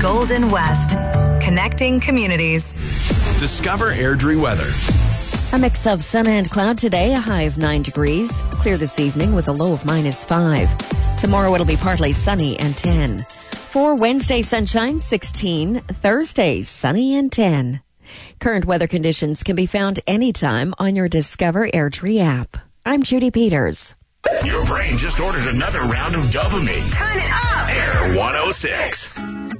Golden West. Connecting communities. Discover Airdrie weather. A mix of sun and cloud today, a high of 9 degrees. Clear this evening with a low of -5. Tomorrow it'll be partly sunny and 10. For Wednesday, sunshine, 16. Thursday, sunny and 10. Current weather conditions can be found anytime on your Discover Airdrie app. I'm Judy Peters. Your brain just ordered another round of dopamine. Turn it up! Air 106.